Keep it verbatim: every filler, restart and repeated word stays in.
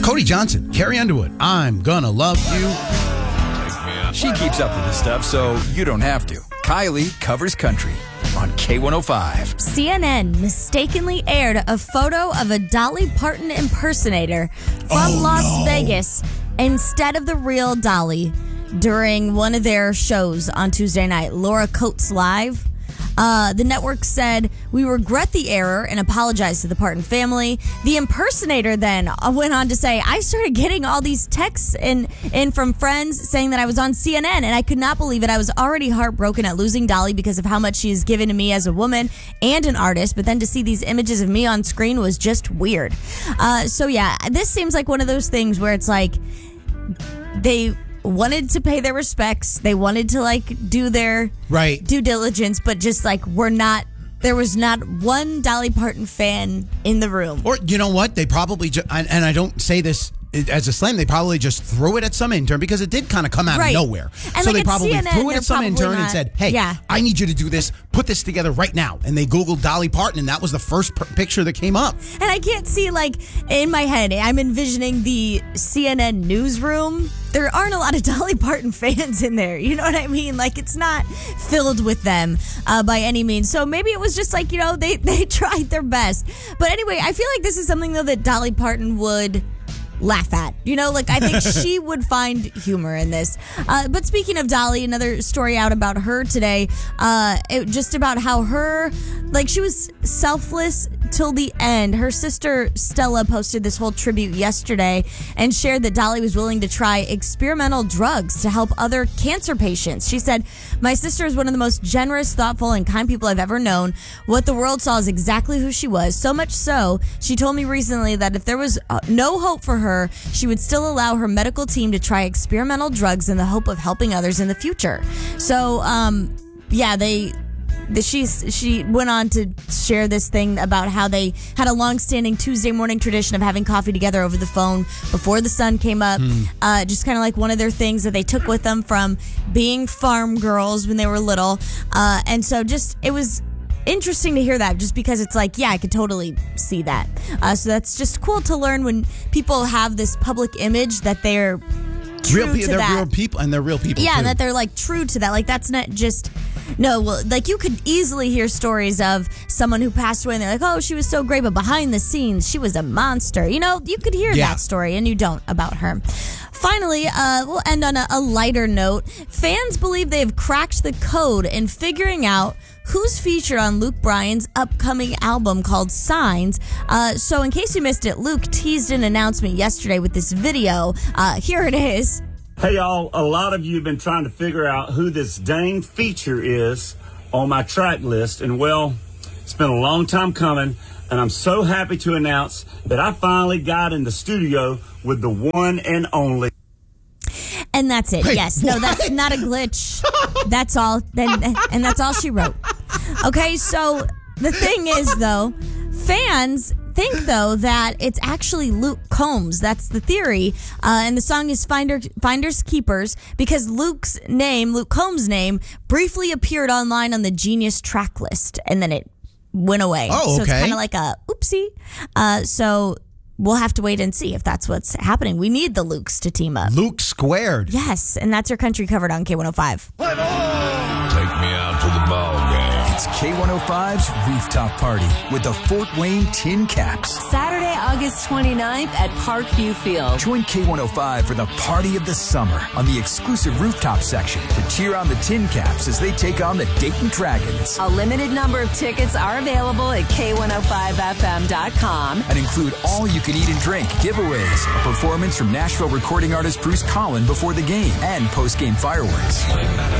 Cody Johnson, Carrie Underwood, I'm Gonna Love You. She keeps up with this stuff, so you don't have to. Kylie covers country on K one oh five. C N N mistakenly aired a photo of a Dolly Parton impersonator from Oh, Las no. Vegas instead of the real Dolly during one of their shows on Tuesday night, Laura Coates Live. Uh, the network said, "We regret the error and apologize to the Parton family." The impersonator then went on to say, "I started getting all these texts in, in from friends saying that I was on C N N, and I could not believe it. I was already heartbroken at losing Dolly because of how much she has given to me as a woman and an artist, but then to see these images of me on screen was just weird." Uh, so yeah, this seems like one of those things where it's like they wanted to pay their respects. They wanted to like do their Right. due diligence, but just like we're not, there was not one Dolly Parton fan in the room. Or, you know what? They probably, ju- and and I don't say this as a slam, they probably just threw it at some intern because it did kind of come out Right. of nowhere. And so like they at probably C N N, threw it they're at some probably intern and not- said, hey, yeah. I need you to do this. Put this together right now. And they Googled Dolly Parton, and that was the first p- picture that came up. And I can't see, like, in my head, I'm envisioning the C N N newsroom. There aren't a lot of Dolly Parton fans in there. You know what I mean? Like, it's not filled with them uh, by any means. So maybe it was just like, you know, they, they tried their best. But anyway, I feel like this is something, though, that Dolly Parton would laugh at. You know, like I think she would find humor in this. Uh, but speaking of Dolly, another story out about her today, uh, it, just about how her, like she was selfless till the end. Her sister Stella posted this whole tribute yesterday and shared that Dolly was willing to try experimental drugs to help other cancer patients. She said, "My sister is one of the most generous, thoughtful, and kind people I've ever known. What the world saw is exactly who she was. So much so, she told me recently that if there was uh, no hope for her, her, she would still allow her medical team to try experimental drugs in the hope of helping others in the future." So, um, yeah, they... The, she's, she went on to share this thing about how they had a long-standing Tuesday morning tradition of having coffee together over the phone before the sun came up. Mm. Uh, just kind of like one of their things that they took with them from being farm girls when they were little. Uh, and so just, it was interesting to hear that, just because it's like, yeah, I could totally see that. Uh, so that's just cool to learn when people have this public image that they're true real pe- to they're that. real people, and they're real people, Yeah, too. and that they're like true to that. Like that's not just... No, well, like you could easily hear stories of someone who passed away and they're like, oh, she was so great, but behind the scenes, she was a monster. You know, you could hear Yeah. that story, and you don't about her. Finally, uh, we'll end on a, a lighter note. Fans believe they have cracked the code in figuring out who's featured on Luke Bryan's upcoming album called Signs. Uh, so in case you missed it, Luke teased an announcement yesterday with this video. Uh, here it is. Hey, y'all, a lot of you have been trying to figure out who this dang feature is on my track list. And, well, it's been a long time coming, and I'm so happy to announce that I finally got in the studio with the one and only. And that's it. Wait, yes. No, that's not a glitch. That's all. Then, and that's all she wrote. Okay, so the thing is, though, fans think, though, that it's actually Luke Combs. That's the theory. Uh, and the song is Finder, Finders Keepers because Luke's name, Luke Combs' name, briefly appeared online on the Genius track list, and then it went away. Oh, So it's okay. kind of like a oopsie. Uh, so we'll have to wait and see if that's what's happening. We need the Lukes to team up. Luke squared. Yes, and that's your country covered on K one oh five. Take me out to the ball game. It's K one oh five's Rooftop Party with the Fort Wayne Tin Caps. Saturday, August twenty-ninth at Parkview Field. Join K one oh five for the party of the summer on the exclusive rooftop section to cheer on the Tin Caps as they take on the Dayton Dragons. A limited number of tickets are available at K one oh five F M dot com. And include all you can eat and drink, giveaways, a performance from Nashville recording artist Bruce Collin before the game, and post-game fireworks.